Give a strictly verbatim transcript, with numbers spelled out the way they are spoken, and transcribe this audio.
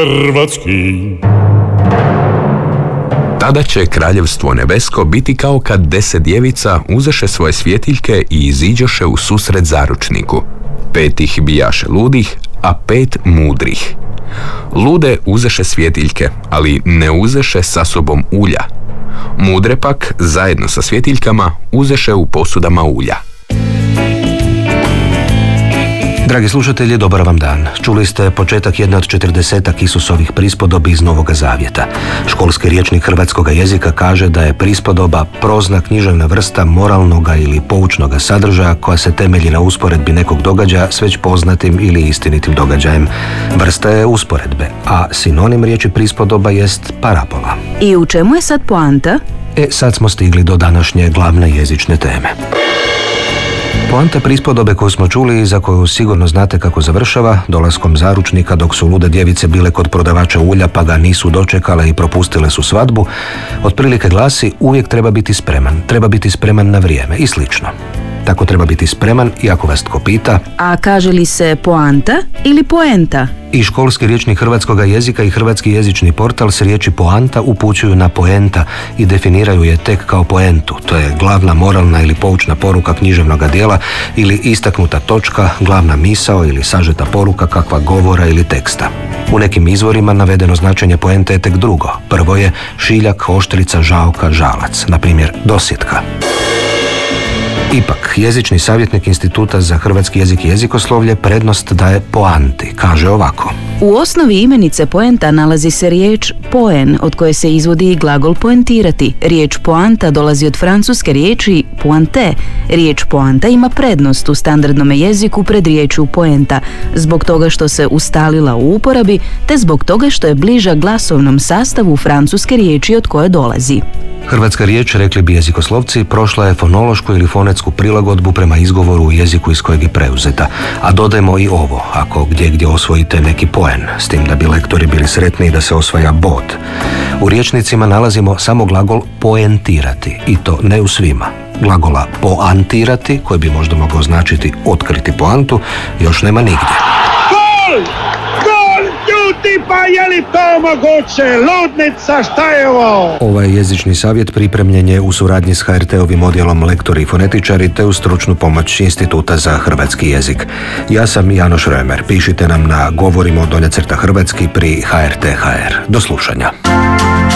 hrvatski. Tada će kraljevstvo nebesko biti kao kad deset djevica uzeše svoje svjetiljke i iziđoše u susret zaručniku. Pet ih bijaše ludih, a pet mudrih. Lude uzeše svjetiljke, ali ne uzeše sa sobom ulja. Mudre pak, zajedno sa svjetiljkama, uzeše u posudama ulja. Dragi slušatelji, dobar vam dan. Čuli ste početak jedne od četrdesetak Isusovih prispodobi iz Novoga Zavjeta. Školski rječnik hrvatskog jezika kaže da je prispodoba prozna književna vrsta moralnoga ili poučnoga sadržaja koja se temelji na usporedbi nekog događaja s već poznatim ili istinitim događajem. Vrsta je usporedbe, a sinonim riječi prispodoba jest parabola. I u čemu je sad poanta? E, sad smo stigli do današnje glavne jezične teme. Poanta prispodobe koju smo čuli i za koju sigurno znate kako završava, dolaskom zaručnika dok su lude djevice bile kod prodavača ulja pa ga nisu dočekale i propustile su svadbu, otprilike glasi: uvijek treba biti spreman, treba biti spreman na vrijeme i slično. Tako treba biti spreman i ako vas tko pita. A kaže li se poanta ili poenta? I školski rječnik hrvatskog jezika i hrvatski jezični portal se riječi poanta upućuju na poenta i definiraju je tek kao poentu. To je glavna moralna ili poučna poruka književnog djela ili istaknuta točka, glavna misao ili sažeta poruka kakva govora ili teksta. U nekim izvorima navedeno značenje poente je tek drugo. Prvo je šiljak, oštrica, žaoka, žalac, na primjer dosjetka. Ipak, jezični savjetnik Instituta za hrvatski jezik i jezikoslovlje prednost daje poanti. Kaže ovako: u osnovi imenice poenta nalazi se riječ poen, od koje se izvodi i glagol poentirati. Riječ poanta dolazi od francuske riječi pointe. Riječ poanta ima prednost u standardnom jeziku pred riječju poenta, zbog toga što se ustalila u uporabi, te zbog toga što je bliža glasovnom sastavu francuske riječi od koje dolazi. Hrvatska riječ, rekli bi jezikoslovci, prošla je fonološku ili fonetsku prilagodbu prema izgovoru u jeziku iz kojeg je preuzeta. A dodajmo i ovo, ako gdje gdje osvojite neki poen, s tim da bi lektori bili sretni da se osvaja bod. U rječnicima nalazimo samo glagol poentirati, i to ne u svima. Glagola poantirati, koji bi možda mogao značiti otkriti poantu, još nema nigdje. Gol! Gol! Ljudi, pa je li to moguće? Ludnica, šta je ovo? Ovaj jezični savjet pripremljen je u suradnji s H R T-ovim odjelom lektori i fonetičari te uz stručnu pomoć Instituta za hrvatski jezik. Ja sam Janoš Römer. Pišite nam na govorimo dolje crta hrvatski pri H R T H R. Do slušanja.